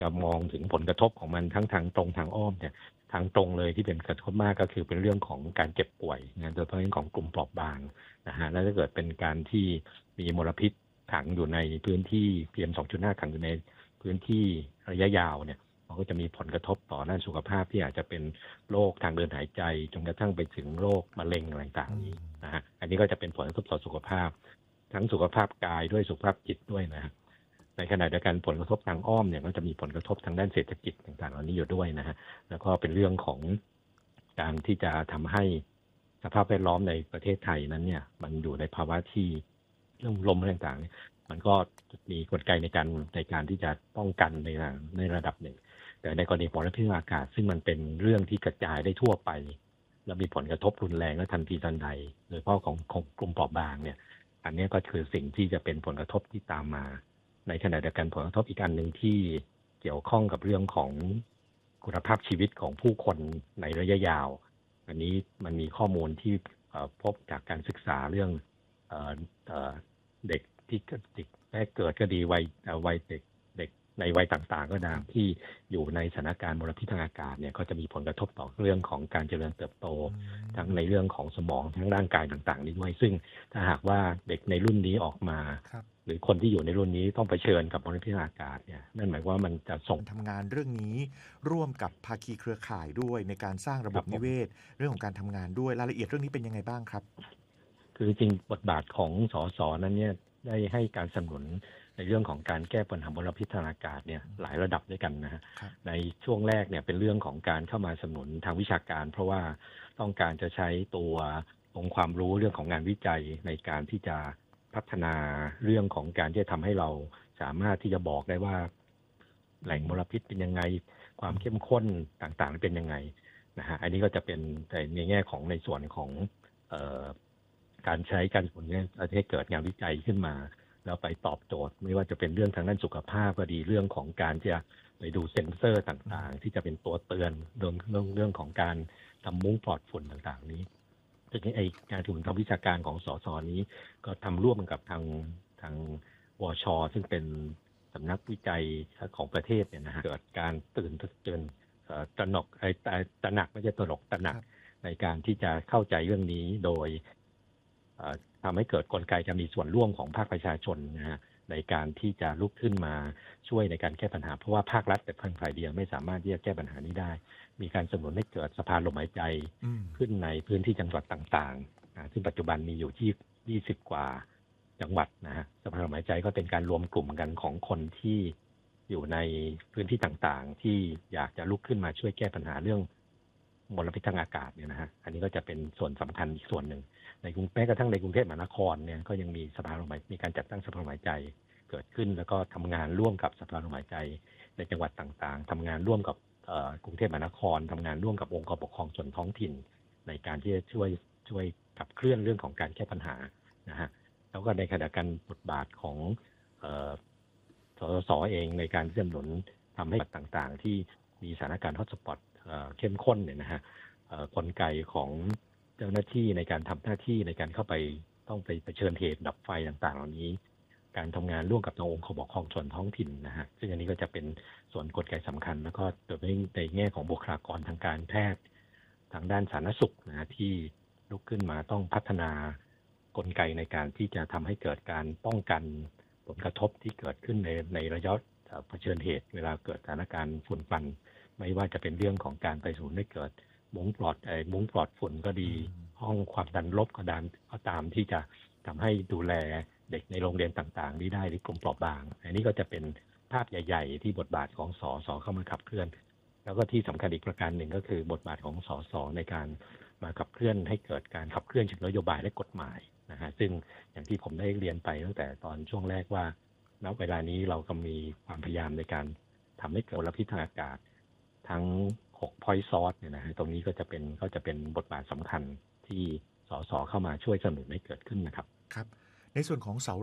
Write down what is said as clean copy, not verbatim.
จะมองถึงผลกระทบของมันทั้งทางตรงทางอ้อมเนี่ยทางตรงเลยที่เป็นกระทบมากก็คือเป็นเรื่องของการเจ็บป่วยนะโดยเฉพาะเรื่องของกลุ่มเปราะบางนะฮะแล้วถ้าเกิดเป็นการที่มีมลพิษขังอยู่ในพื้นที่ PM 2.5 ขังอยู่ในพื้นที่ระยะยาวเนี่ยมันก็จะมีผลกระทบต่อด้านสุขภาพที่อาจจะเป็นโรคทางเดินหายใจจนกระทั่งไปถึงโรคมะเร็งอะไรต่างๆนี้นะฮะอันนี้ก็จะเป็นผลกระทบต่อสุขภาพทั้งสุขภาพกายด้วยสุขภาพจิตด้วยนะฮะในขณะเดียวกันผลกระทบทางอ้อมเนี่ยก็จะมีผลกระทบทางด้านเศรษฐกิจต่างๆเหล่านี้อยู่ด้วยนะฮะแล้วก็เป็นเรื่องของการที่จะทำให้สภาพแวดล้อมในประเทศไทยนั้นเนี่ยมันอยู่ในภาวะที่เรื่องลมต่างๆมันก็มีกลไกในการที่จะป้องกันในระดับหนึ่งแต่ในกรณีมลพิษทางอากาศซึ่งมันเป็นเรื่องที่กระจายได้ทั่วไปและมีผลกระทบรุนแรงและทันทีทันใดโดยเฉพาะของกลุ่มเปราะบางเนี่ยอันนี้ก็คือสิ่งที่จะเป็นผลกระทบที่ตามมาในขณะเดียวกันผลกระทบอีกอันหนึ่งที่เกี่ยวข้องกับเรื่องของคุณภาพชีวิตของผู้คนในระยะยาวอันนี้มันมีข้อมูลที่พบจากการศึกษาเรื่องเด็กที่แรกเกิดก็ดีวัยเด็กในวัยต่างๆก็ตามที่อยู่ในสถานการณ์มลพิษทางอากาศเนี่ยก็จะมีผลกระทบต่อเรื่องของการเจริญเติบโตทั้งในเรื่องของสมองทั้งร่างกายต่างๆนี้ด้วยซึ่งถ้าหากว่าเด็กในรุ่นนี้ออกมาหรือคนที่อยู่ในรุ่นนี้ต้องเผชิญกับมลพิษทางอากาศเนี่ยนั่นหมายว่ามันจะส่งทำงานเรื่องนี้ร่วมกับภาคีเครือข่ายด้วยในการสร้างระบบนิเวศเรื่องของการทำงานด้วยรายละเอียดเรื่องนี้เป็นยังไงบ้างครับคือจริงบทบาทของสสนั้นเนี่ยได้ให้การสนับสนุนในเรื่องของการแก้ปัญหามลพิษทางอากาศเนี่ยหลายระดับด้วยกันนะฮะในช่วงแรกเนี่ยเป็นเรื่องของการเข้ามาสนับสนุนทางวิชาการเพราะว่าต้องการจะใช้ตัวองค์ความรู้เรื่องของงานวิจัยในการที่จะพัฒนาเรื่องของการที่จะทำให้เราสามารถที่จะบอกได้ว่าแหล่งมลพิษเป็นยังไงความเข้มข้นต่างๆเป็นยังไงนะฮะอันนี้ก็จะเป็นในแง่ของในส่วนของการใช้การผลเนี่ยให้เกิดงานวิจัยขึ้นมาแล้วไปตอบโจทย์ไม่ว่าจะเป็นเรื่องทางด้านสุขภาพก็ดีเรื่องของการจะไปดูเซ็นเซอร์ต่างๆที่จะเป็นตัวเตือนเรื่องของการทำมุ้งปลอดฝุ่นต่างๆนี้ซึ่งไอ้การถึงทางวิชาการของสสนี้ก็ทำร่วมกับทางวช.ซึ่งเป็นสำนักวิจัยของประเทศเนี่ยนะฮะเกิดการตื่นตระหนักไม่ใช่ตระหนักในการที่จะเข้าใจเรื่องนี้โดยทำให้เกิดกลไกจะมีส่วนร่วมของภาคประชาชนนะฮะในการที่จะลุกขึ้นมาช่วยในการแก้ปัญหาเพราะว่าภาครัฐแต่เพียงฝ่ายเดียวไม่สามารถที่จะแก้ปัญหานี้ได้มีการสนับสนุนให้เกิดสะพานลมหายใจขึ้นในพื้นที่จังหวัดต่างๆซึ่งปัจจุบันมีอยู่ที่20 กว่าจังหวัดนะฮะสะพานลมหายใจก็เป็นการรวมกลุ่มกันของคนที่อยู่ในพื้นที่ต่างๆที่อยากจะลุกขึ้นมาช่วยแก้ปัญหาเรื่องมลพิษทางอากาศเนี่ยนะฮะอันนี้ก็จะเป็นส่วนสำคัญอีกส่วนหนึ่งในแม้กระทั่งในกรุงเทพมหานครเนี่ยก็ยังมีสภาลมหายมีการจัดตั้งสภาลมหายใจเกิดขึ้นแล้วก็ทำงานร่วมกับสภาลมหายใจในจังหวัดต่างๆทำงานร่วมกับกรุงเทพมหานครทำงานร่วมกับองค์กรปกครองส่วนท้องถิ่นในการที่จะช่วยขับเคลื่อนเรื่องของการแก้ปัญหานะฮะแล้วก็ในขณะการบทบาทของสสเองในการสนับสนุนทำให้ต่างๆที่มีสถานการณ์ฮอตสปอตเข้มข้นเนี่ยนะฮะกลไกของเจ้าหน้าที่ในการทำหน้าที่ในการเข้าไปต้องไปเผชิญเหตุดับไฟต่างๆเหล่านี้การทำงานร่วมกับองค์กรปกครองส่วนท้องถิ่นนะฮะซึ่งอันนี้ก็จะเป็นส่วนกลไกสำคัญแล้วก็โดยเฉพาะในแง่ของบุคลากรทางการแพทย์ทางด้านสาธารณสุขนะฮะที่ลุกขึ้นมาต้องพัฒนากลไกในการที่จะทำให้เกิดการป้องกันผลกระทบที่เกิดขึ้นในระยะเผชิญเหตุเวลาเกิดสถานการณ์ฝุ่นควันไม่ว่าจะเป็นเรื่องของการไปสู่ให้เกิดมุ้งปลอดฝุ่นก็ดีห้องความดันลบก็ตามที่จะทำให้ดูแลเด็กในโรงเรียนต่างๆนี้ได้หรือกลุ่มเปราะบางอันนี้ก็จะเป็นภาพใหญ่ๆที่บทบาทของสสเข้ามาขับเคลื่อนแล้วก็ที่สำคัญอีกประการหนึ่งก็คือบทบาทของสสในการมาขับเคลื่อนให้เกิดการขับเคลื่อนเชิงนโยบายและกฎหมายนะฮะซึ่งอย่างที่ผมได้เรียนไปตั้งแต่ตอนช่วงแรกว่าณเวลานี้เราก็มีความพยายามในการทำให้เกิดมลพิษทางอากาศทั้ง6 point source เนี่ยนะฮะตรงนี้ก็จะเป็นบทบาทสำคัญที่สสเข้ามาช่วยสนับสนุนให้เกิดขึ้นนะครับครับในส่วนของเสา